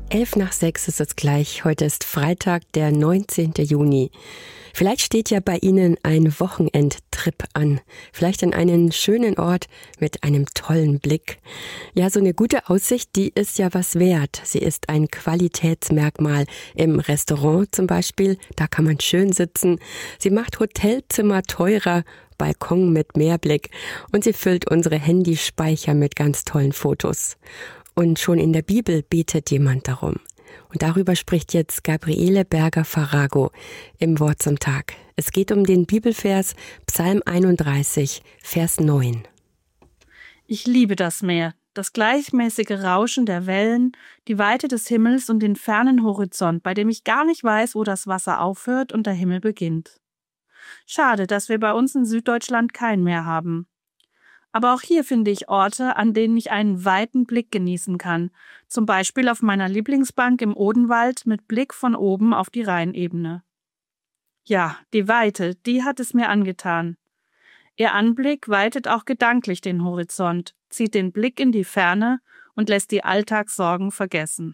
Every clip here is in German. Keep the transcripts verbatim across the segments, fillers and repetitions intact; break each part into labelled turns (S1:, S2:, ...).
S1: Elf nach sechs ist es gleich. Heute ist Freitag, der neunzehnten Juni. Vielleicht steht ja bei Ihnen ein Wochenendtrip an. Vielleicht an einen schönen Ort mit einem tollen Blick. Ja, so eine gute Aussicht, die ist ja was wert. Sie ist ein Qualitätsmerkmal. Im Restaurant zum Beispiel, da kann man schön sitzen. Sie macht Hotelzimmer teurer, Balkon mit Meerblick. Und sie füllt unsere Handyspeicher mit ganz tollen Fotos. Und schon in der Bibel betet jemand darum. Und darüber spricht jetzt Gabriele Berger-Farago im Wort zum Tag. Es geht um den Bibelvers Psalm einunddreißig, Vers neun.
S2: Ich liebe das Meer, das gleichmäßige Rauschen der Wellen, die Weite des Himmels und den fernen Horizont, bei dem ich gar nicht weiß, wo das Wasser aufhört und der Himmel beginnt. Schade, dass wir bei uns in Süddeutschland kein Meer haben. Aber auch hier finde ich Orte, an denen ich einen weiten Blick genießen kann. Zum Beispiel auf meiner Lieblingsbank im Odenwald mit Blick von oben auf die Rheinebene. Ja, die Weite, die hat es mir angetan. Ihr Anblick weitet auch gedanklich den Horizont, zieht den Blick in die Ferne und lässt die Alltagssorgen vergessen.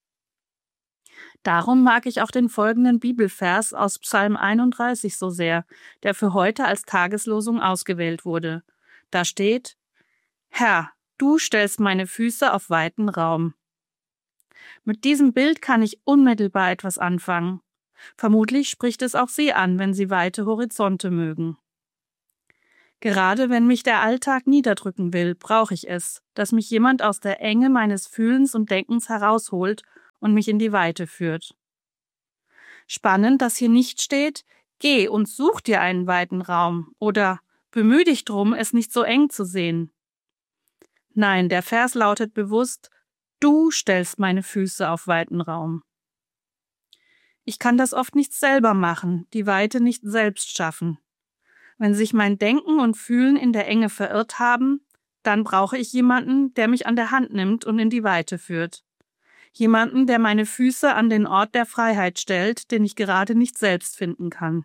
S2: Darum mag ich auch den folgenden Bibelvers aus Psalm einunddreißig so sehr, der für heute als Tageslosung ausgewählt wurde. Da steht: Herr, du stellst meine Füße auf weiten Raum. Mit diesem Bild kann ich unmittelbar etwas anfangen. Vermutlich spricht es auch Sie an, wenn Sie weite Horizonte mögen. Gerade wenn mich der Alltag niederdrücken will, brauche ich es, dass mich jemand aus der Enge meines Fühlens und Denkens herausholt und mich in die Weite führt. Spannend, dass hier nicht steht: Geh und such dir einen weiten Raum oder bemühe dich drum, es nicht so eng zu sehen. Nein, der Vers lautet bewusst: Du stellst meine Füße auf weiten Raum. Ich kann das oft nicht selber machen, die Weite nicht selbst schaffen. Wenn sich mein Denken und Fühlen in der Enge verirrt haben, dann brauche ich jemanden, der mich an der Hand nimmt und in die Weite führt. Jemanden, der meine Füße an den Ort der Freiheit stellt, den ich gerade nicht selbst finden kann.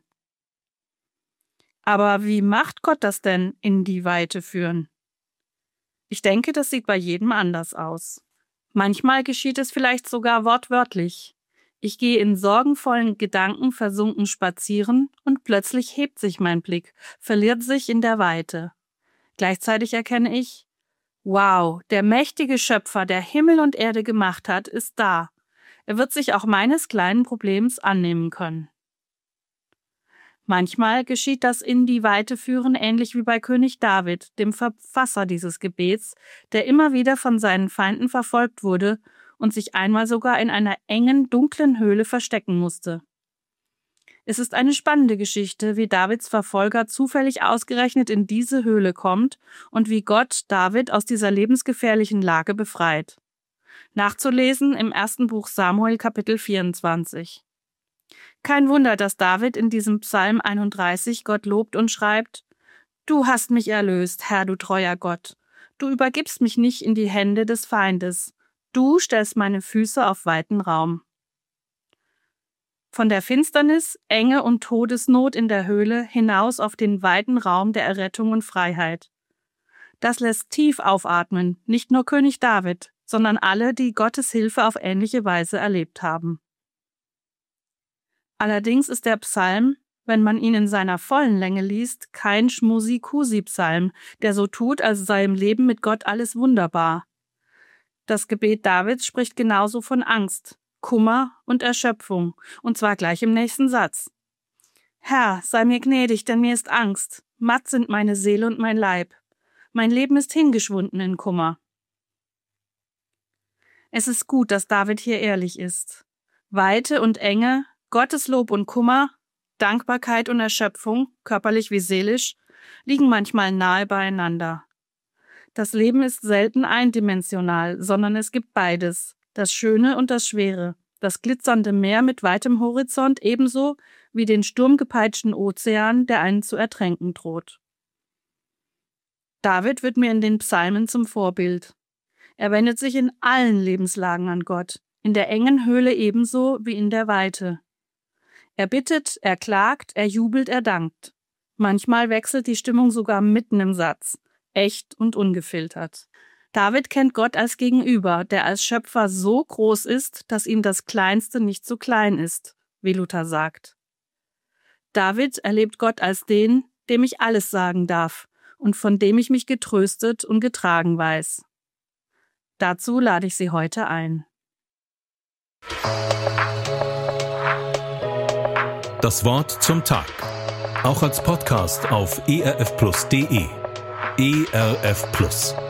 S2: Aber wie macht Gott das denn, in die Weite führen? Ich denke, das sieht bei jedem anders aus. Manchmal geschieht es vielleicht sogar wortwörtlich. Ich gehe in sorgenvollen Gedanken versunken spazieren und plötzlich hebt sich mein Blick, verliert sich in der Weite. Gleichzeitig erkenne ich: Wow, der mächtige Schöpfer, der Himmel und Erde gemacht hat, ist da. Er wird sich auch meines kleinen Problems annehmen können. Manchmal geschieht das in die Weite führen ähnlich wie bei König David, dem Verfasser dieses Gebets, der immer wieder von seinen Feinden verfolgt wurde und sich einmal sogar in einer engen, dunklen Höhle verstecken musste. Es ist eine spannende Geschichte, wie Davids Verfolger zufällig ausgerechnet in diese Höhle kommt und wie Gott David aus dieser lebensgefährlichen Lage befreit. Nachzulesen im ersten Buch Samuel, Kapitel vierundzwanzig. Kein Wunder, dass David in diesem Psalm einunddreißig Gott lobt und schreibt: Du hast mich erlöst, Herr, du treuer Gott. Du übergibst mich nicht in die Hände des Feindes. Du stellst meine Füße auf weiten Raum. Von der Finsternis, Enge und Todesnot in der Höhle hinaus auf den weiten Raum der Errettung und Freiheit. Das lässt tief aufatmen, nicht nur König David, sondern alle, die Gottes Hilfe auf ähnliche Weise erlebt haben. Allerdings ist der Psalm, wenn man ihn in seiner vollen Länge liest, kein Schmusi-Kusi-Psalm, der so tut, als sei im Leben mit Gott alles wunderbar. Das Gebet Davids spricht genauso von Angst, Kummer und Erschöpfung, und zwar gleich im nächsten Satz. Herr, sei mir gnädig, denn mir ist Angst. Matt sind meine Seele und mein Leib. Mein Leben ist hingeschwunden in Kummer. Es ist gut, dass David hier ehrlich ist. Weite und Enge, Gotteslob und Kummer, Dankbarkeit und Erschöpfung, körperlich wie seelisch, liegen manchmal nahe beieinander. Das Leben ist selten eindimensional, sondern es gibt beides, das Schöne und das Schwere, das glitzernde Meer mit weitem Horizont ebenso wie den sturmgepeitschten Ozean, der einen zu ertränken droht. David wird mir in den Psalmen zum Vorbild. Er wendet sich in allen Lebenslagen an Gott, in der engen Höhle ebenso wie in der Weite. Er bittet, er klagt, er jubelt, er dankt. Manchmal wechselt die Stimmung sogar mitten im Satz, echt und ungefiltert. David kennt Gott als Gegenüber, der als Schöpfer so groß ist, dass ihm das Kleinste nicht zu klein ist, wie Luther sagt. David erlebt Gott als den, dem ich alles sagen darf und von dem ich mich getröstet und getragen weiß. Dazu lade ich Sie heute ein.
S3: Das Wort zum Tag. Auch als Podcast auf e r f plus punkt d e. E R F Plus.